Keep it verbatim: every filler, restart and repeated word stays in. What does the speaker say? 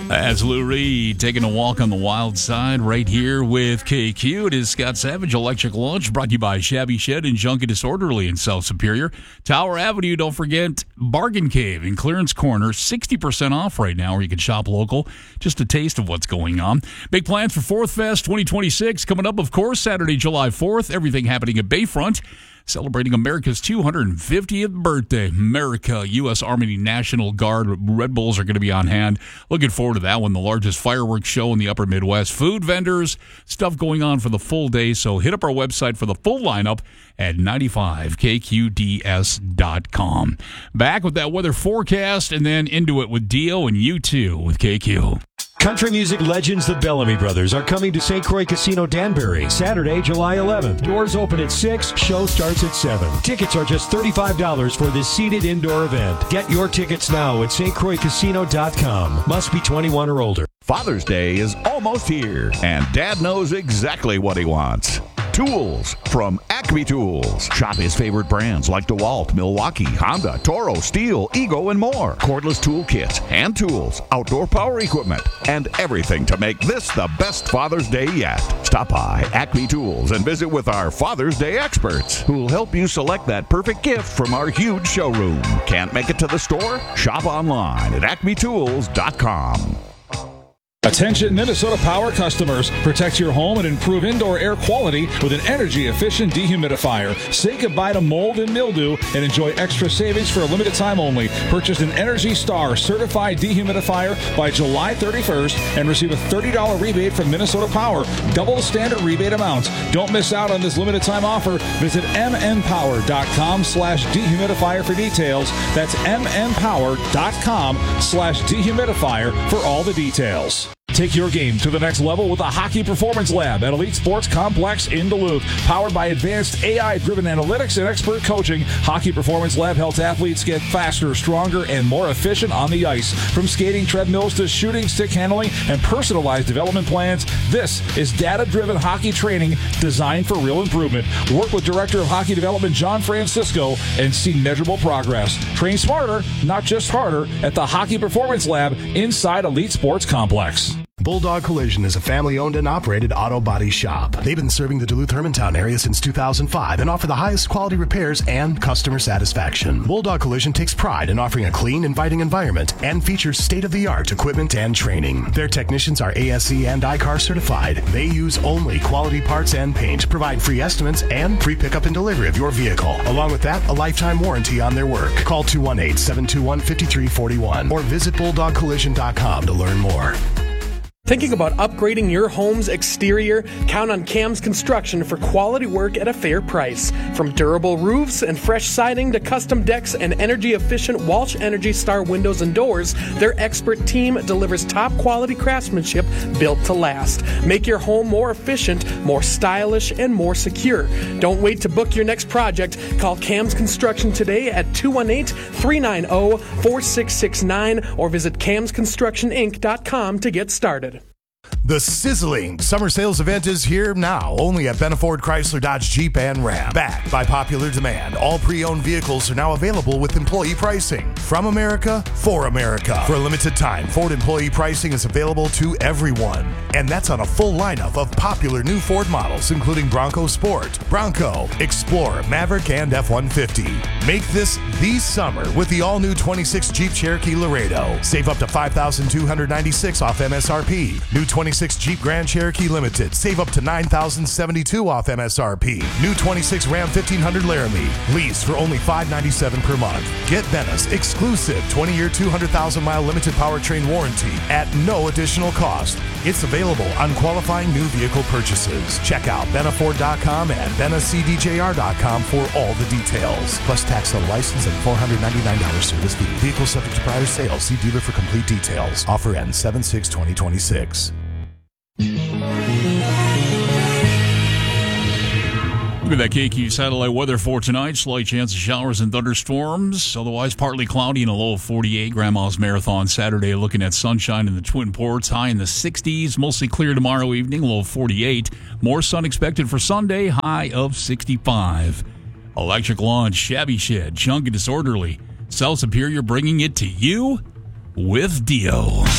That's Lou Reed taking a walk on the wild side right here with K Q. It is Scott Savage Electric Launch, brought to you by Shabby Shed and Junkie Disorderly in South Superior. Tower Avenue, don't forget Bargain Cave in Clearance Corner, sixty percent off right now, where you can shop local. Just a taste of what's going on. Big plans for Fourth Fest twenty twenty-six coming up, of course, Saturday, July fourth. Everything happening at Bayfront. Celebrating America's two hundred fiftieth birthday. America, U S Army National Guard, Red Bulls are going to be on hand. Looking forward to that one, the largest fireworks show in the upper Midwest. Food vendors, stuff going on for the full day. So hit up our website for the full lineup at ninety-five K Q D S dot com. Back with that weather forecast and then into it with Dio and U two with K Q. Country music legends the Bellamy Brothers are coming to Saint Croix Casino Danbury Saturday, July eleventh. Doors open at six, show starts at seven. Tickets are just thirty-five dollars for this seated indoor event. Get your tickets now at Saint Croix Casino dot com. Must be twenty-one or older. Father's Day is almost here, and Dad knows exactly what he wants. Tools from Acme Tools. Shop his favorite brands like DeWalt, Milwaukee, Honda, Toro, Steel, Ego, and more. Cordless tool kits, hand tools, outdoor power equipment, and everything to make this the best Father's Day yet. Stop by Acme Tools and visit with our Father's Day experts who will help you select that perfect gift from our huge showroom. Can't make it to the store? Shop online at acme tools dot com. Attention Minnesota Power customers. Protect your home and improve indoor air quality with an energy-efficient dehumidifier. Say goodbye to mold and mildew and enjoy extra savings for a limited time only. Purchase an Energy Star certified dehumidifier by July thirty-first and receive a thirty dollars rebate from Minnesota Power. Double the standard rebate amount. Don't miss out on this limited time offer. Visit m m power dot com slash dehumidifier for details. That's m m power dot com slash dehumidifier for all the details. Take your game to the next level with the Hockey Performance Lab at Elite Sports Complex in Duluth. Powered by advanced A I-driven analytics and expert coaching, Hockey Performance Lab helps athletes get faster, stronger, and more efficient on the ice. From skating treadmills to shooting, stick handling, and personalized development plans, this is data-driven hockey training designed for real improvement. Work with Director of Hockey Development John Francisco and see measurable progress. Train smarter, not just harder, at the Hockey Performance Lab inside Elite Sports Complex. Bulldog Collision is a family-owned and operated auto body shop. They've been serving the Duluth-Hermantown area since two thousand five and offer the highest quality repairs and customer satisfaction. Bulldog Collision takes pride in offering a clean, inviting environment and features state-of-the-art equipment and training. Their technicians are A S E and I C A R certified. They use only quality parts and paint, provide free estimates and free pickup and delivery of your vehicle. Along with that, a lifetime warranty on their work. Call two one eight, seven two one, five three four one or visit bulldog collision dot com to learn more. Thinking about upgrading your home's exterior? Count on Cam's Construction for quality work at a fair price. From durable roofs and fresh siding to custom decks and energy-efficient Walsh Energy Star windows and doors, their expert team delivers top-quality craftsmanship built to last. Make your home more efficient, more stylish, and more secure. Don't wait to book your next project. Call Cam's Construction today at two one eight, three nine zero, four six six nine or visit cams construction inc dot com to get started. The sizzling summer sales event is here now, only at Benna Ford Chrysler Dodge Jeep and Ram. Backed by popular demand, all pre-owned vehicles are now available with employee pricing. From America, for America. For a limited time, Ford employee pricing is available to everyone. And that's on a full lineup of popular new Ford models, including Bronco Sport, Bronco, Explorer, Maverick, and F one fifty. Make this the summer with the all-new twenty-six Jeep Cherokee Laredo. Save up to five thousand two hundred ninety-six dollars off M S R P. New twenty-six Jeep Grand Cherokee Limited. Save up to nine thousand seventy-two dollars off M S R P. New twenty-six Ram fifteen hundred Laramie. Lease for only five hundred ninety-seven dollars per month. Get Benna's exclusive twenty-year, two hundred thousand mile limited powertrain warranty at no additional cost. It's available on qualifying new vehicle purchases. Check out benna ford dot com and benna c d j r dot com for all the details. Plus tax on license and four hundred ninety-nine dollars service fee. Vehicle subject to prior sale. See dealer for complete details. Offer ends seven six twenty twenty-six. Look at that K Q satellite weather for tonight. Slight chance of showers and thunderstorms. Otherwise, partly cloudy and a low of forty-eight. Grandma's Marathon Saturday, looking at sunshine in the Twin Ports. High in the sixties. Mostly clear tomorrow evening, low of forty-eight. More sun expected for Sunday, high of sixty-five. Electric Launch, Shabby Shed, Junkie Disorderly. South Superior bringing it to you with Dio.